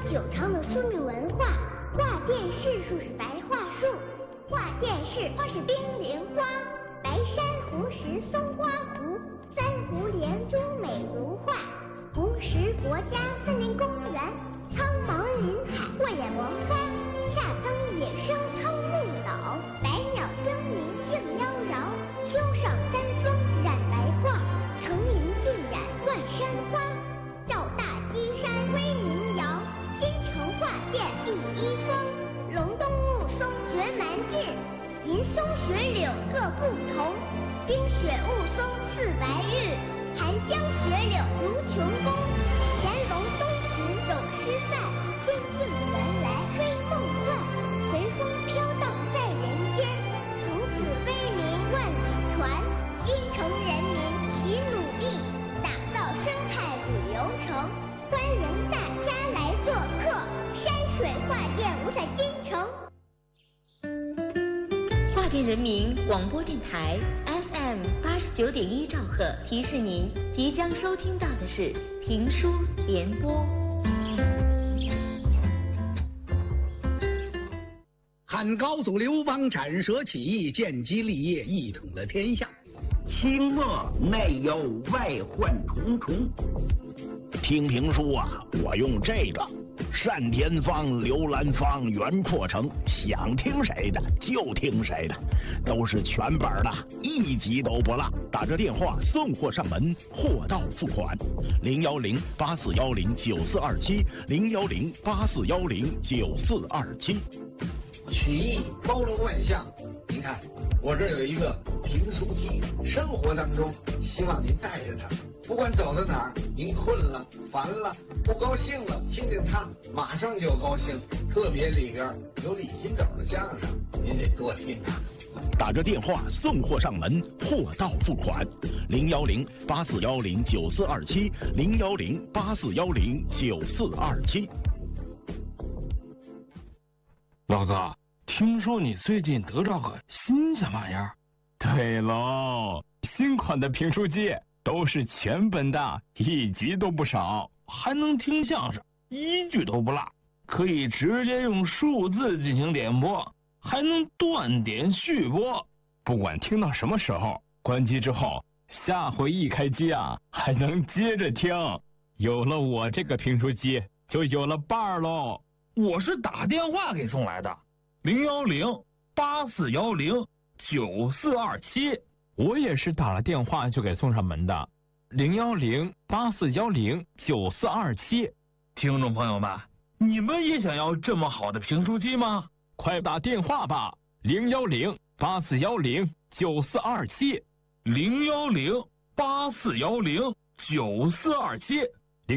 9成的苏闽文化。画殿市树是白桦树，画殿市花是冰凌花。白珊瑚石松花湖，三湖连珠美如画。红石国家森林公园，苍茫林海过眼王发。夏苍野生苍木老，百鸟争鸣竞妖娆。秋上山峰染白桦，层林尽染乱山花。赵大基山威名扬，新城画殿第一峰。龙东雾凇绝蛮志，银松雪岭各不同。冰雪雾凇似白日，寒江雪岭如琼宫。乾隆东巡有诗范，仙境原来追梦幻。随风飘荡在人间，从此威名万里传。京城人民齐努力，打造生态旅游城，欢迎大家来做客山水画殿五彩金城。 画殿人民广播电台 FM 89.1兆赫提示您，即将收听到的是评书联播。 汉高祖刘邦斩蛇起义，建基立业，一统了天下。 清末内忧外患重重。 听评书啊，我用这个单田芳、刘兰芳、袁阔成，想听谁的就听谁的，都是全本的，一集都不落。打着电话送货上门，货到付款。010-8410-9427，010-8410-9427。 曲艺包罗万象，您看我这有一个评书机，生活当中希望您带着它，不管走到哪儿，您困了、烦了、不高兴了，听见它马上就高兴。特别里边有李金斗的相声，您得多听它。 打着电话送货上门，货到付款。010-8410-9427，010-8410-9427。 老哥，听说你最近得着个新鲜玩意儿？ 对喽，新款的评书机都是全本的，一集都不少， 还能听相声，一句都不落，可以直接用数字进行点播，还能断点续播， 不管听到什么时候，关机之后，下回一开机啊，还能接着听。有了我这个评书机，就有了伴儿喽。 我是打电话给送来的，010-8410-9427。 我也是打了电话就给送上门的，010-8410-9427。 听众朋友们，你们也想要这么好的评书机吗？ 快打电话吧，010-8410-9427， 010-8410-9427，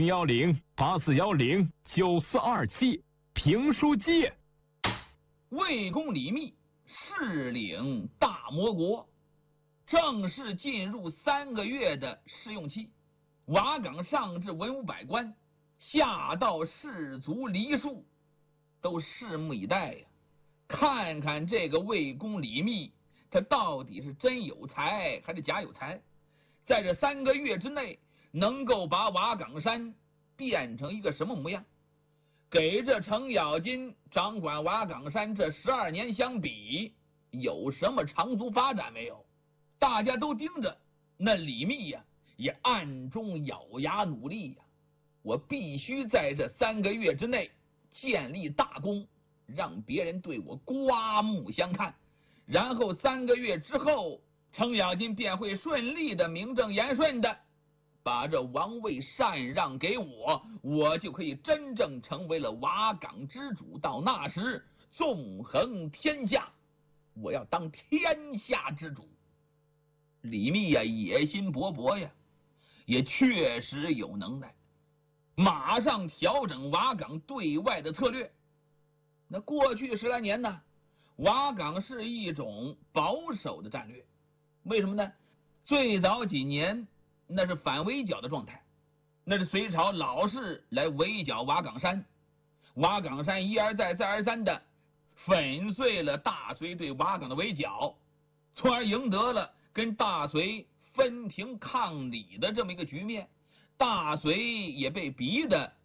010-8410-9427。评书机。 魏公李密试领大魔国，正式进入3个月的试用期。瓦岗上至文武百官，下到士族梨树，都拭目以待呀，看看这个魏公李密，他到底是真有才还是假有才，在这3个月之内能够把瓦岗山变成一个什么模样。给这程咬金掌管瓦岗山这12年相比，有什么长足发展没有？大家都盯着那李密呀，也暗中咬牙努力呀。我必须在这3个月之内建立大功，让别人对我刮目相看，然后3个月之后，程咬金便会顺利的名正言顺的把这王位禅让给我，我就可以真正成为了瓦岗之主。到那时，纵横天下，我要当天下之主。李密呀，野心勃勃呀，也确实有能耐，马上调整瓦岗对外的策略。那过去10来年呢，瓦岗是一种保守的战略，为什么呢？最早几年那是反围剿的状态，那是隋朝老是来围剿瓦岗山，瓦岗山一而再再而三的粉碎了大隋对瓦岗的围剿，从而赢得了跟大隋分庭抗礼的这么一个局面。大隋也被逼得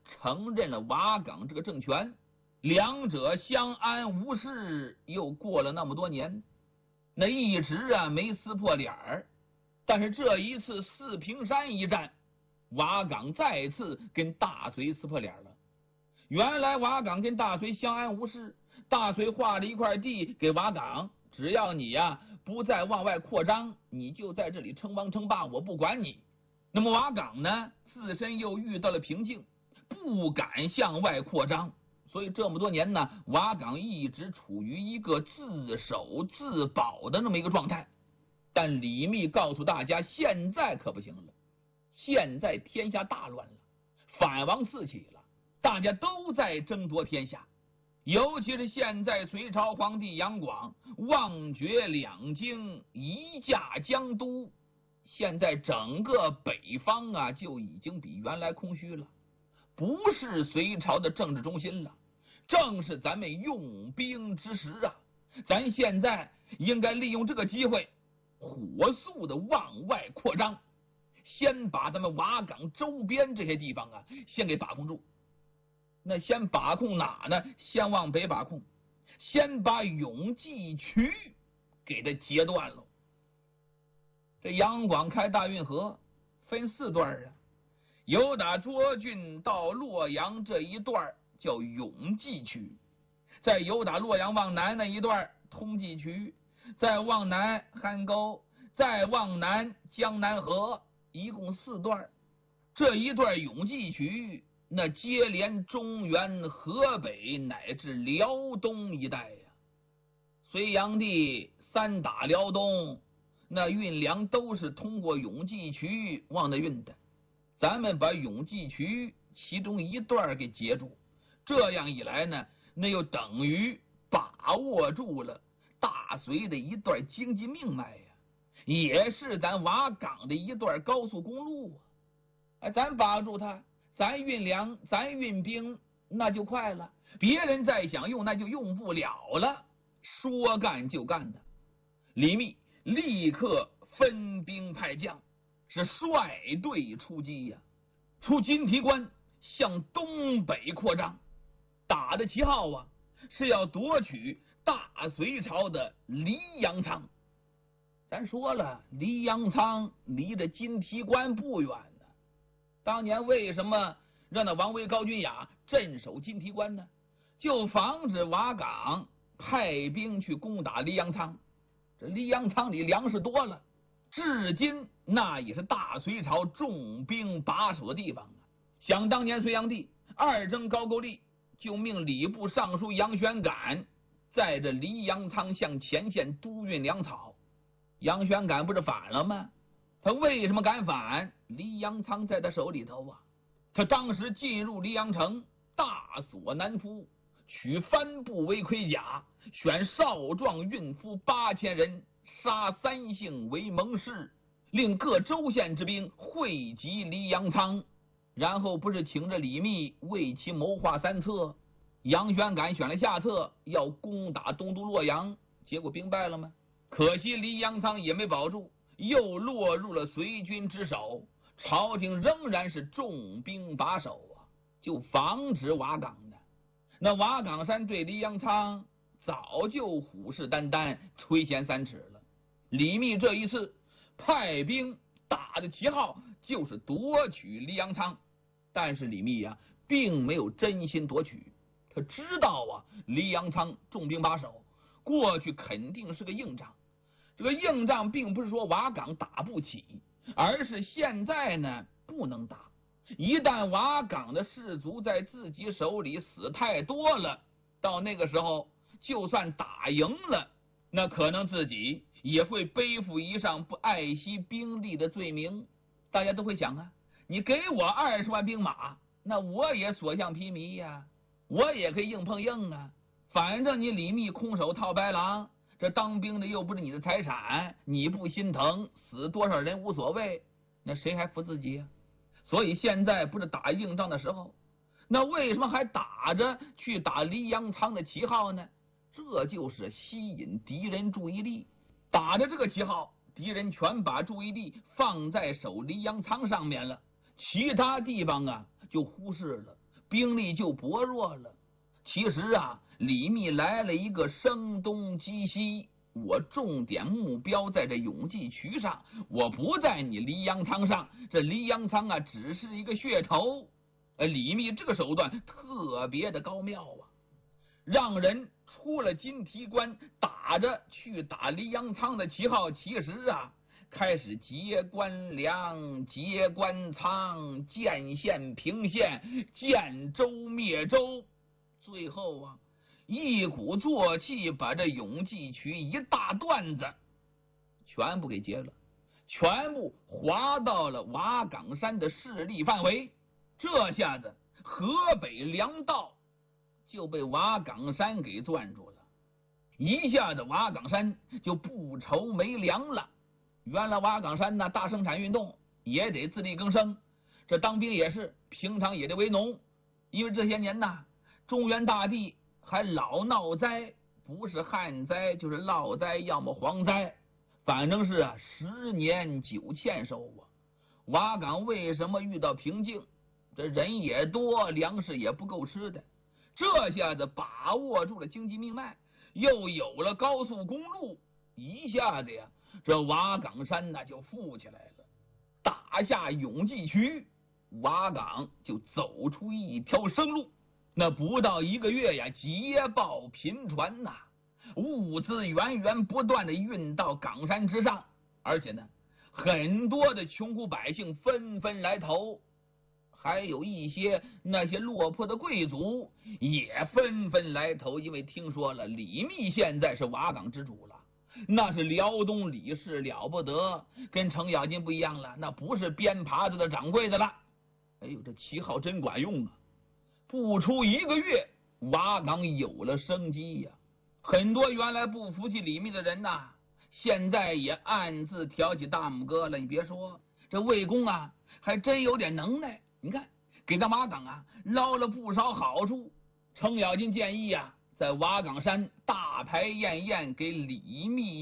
承认了瓦岗这个政权，两者相安无事。又过了那么多年，那一直没撕破脸儿。但是这一次四平山一战，瓦岗再次跟大隋撕破脸了。原来瓦岗跟大隋相安无事，大隋划了一块地给瓦岗，只要你不再往外扩张，你就在这里称王称霸，我不管你。那么瓦岗呢，自身又遇到了瓶颈，不敢向外扩张，所以这么多年呢，瓦岗一直处于一个自守自保的那么一个状态。但李密告诉大家，现在可不行了，现在天下大乱了，反王四起了，大家都在争夺天下。尤其是现在隋朝皇帝杨广忘绝两京，移驾江都，现在整个北方就已经比原来空虚了，不是隋朝的政治中心了，正是咱们用兵之时啊！咱现在应该利用这个机会，火速的往外扩张，先把咱们瓦岗周边这些地方先给把控住。那先把控哪呢？先往北把控，先把永济渠给它截断了。这杨广开大运河分4段由打涿郡到洛阳这一段叫永济渠，再由打洛阳往南那一段通济渠，再往南汉沟，再往南江南河，一共4段。这一段永济渠那接连中原、河北乃至辽东一带隋炀帝3打辽东，那运粮都是通过永济渠往那运的。咱们把永济渠其中一段给截住，这样一来呢，那又等于把握住了大隋的一段经济命脉也是咱瓦岗的一段高速公路咱把住它，咱运粮，咱运兵，那就快了，别人再想用那就用不了了。说干就干的，李密立刻分兵派将，是率队出击出金提关，向东北扩张，打的旗号是要夺取大隋朝的黎阳仓。咱说了，黎阳仓离着金提关不远呢。当年为什么让那王维、高君雅镇守金提关呢？就防止瓦岗派兵去攻打黎阳仓。这黎阳仓里粮食多了，至今那也是大隋朝重兵把守的地方想当年隋炀帝2征高句丽，就命礼部尚书杨玄感在这黎阳仓向前线督运粮草。杨玄感不是反了吗？他为什么敢反？黎阳仓在他手里头他当时进入黎阳城，大锁南突，取帆布为盔甲，选少壮孕妇8000人，杀3姓为盟士，令各州县之兵汇集黎阳仓，然后不是请着李密为其谋划3策。杨玄感选了下策，要攻打东都洛阳，结果兵败了吗？可惜黎阳仓也没保住，又落入了隋军之手，朝廷仍然是重兵把守就防止瓦岗的。那瓦岗山对黎阳仓早就虎视眈眈，垂涎3尺了。李密这一次派兵打的旗号就是夺取黎阳仓，但是李密并没有真心夺取，他知道黎阳仓重兵把守，过去肯定是个硬仗。这个硬仗并不是说瓦岗打不起，而是现在呢不能打。一旦瓦岗的士卒在自己手里死太多了，到那个时候就算打赢了，那可能自己也会背负一上不爱惜兵力的罪名。大家都会想你给我20万兵马，那我也所向披靡我也可以硬碰硬反正你李密空手套白狼，这当兵的又不是你的财产，你不心疼，死多少人无所谓，那谁还服自己所以现在不是打硬仗的时候，那为什么还打着去打黎阳仓的旗号呢？这就是吸引敌人注意力。打着这个旗号，敌人全把注意力放在守黎阳仓上面了，其他地方就忽视了， 兵力就薄弱了。其实啊，李密来了一个声东击西，我重点目标在这永济渠上，我不在你黎阳仓上。这黎阳仓啊，只是一个噱头。李密这个手段特别的高妙啊，让人出了金提关，打着去打黎阳仓的旗号，其实啊，开始劫关粮、劫关仓、建县平县、建州灭州，最后啊，一鼓作气把这永济渠一大段子全部给劫了，全部划到了瓦岗山的势力范围。这下子河北粮道就被瓦岗山给攥住了，一下子瓦岗山就不愁没粮了。原来瓦岗山呢，大生产运动也得自力更生，这当兵也是，平常也得为农，因为这些年呐，中原大地还老闹灾，不是旱灾就是涝灾，要么蝗灾，反正是10年9欠收啊。瓦岗为什么遇到瓶颈？这人也多，粮食也不够吃的，这下子把握住了经济命脉，又有了高速公路，一下子呀，这瓦岗山呢就富起来了。打下永济渠，瓦岗就走出一条生路。那不到1个月呀，捷报频传呐，物资源源不断的运到岗山之上，而且呢，很多的穷苦百姓纷纷来投。还有一些那些落魄的贵族也纷纷来投，因为听说了李密现在是瓦岗之主了，那是辽东李氏了不得，跟程咬金不一样了，那不是编耙子的掌柜的了。哎呦，这旗号真管用啊！不出1个月，瓦岗有了生机呀。很多原来不服气李密的人呐，现在也暗自挑起大拇哥了。你别说，这魏公啊，还真有点能耐。你看，给咱瓦岗啊捞了不少好处。程咬金建议啊，在瓦岗山大排宴宴给李密